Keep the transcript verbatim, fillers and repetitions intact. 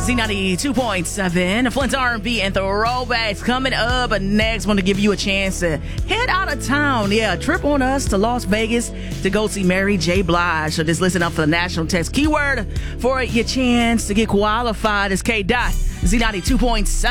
Z ninety-two point seven, Flint's R and B and throwbacks coming up next. Want to give you a chance to head out of town. Yeah, trip on us to Las Vegas to go see Mary J. Blige. So just listen up for the national text keyword for your chance to get qualified is K. Dot Z ninety-two point seven.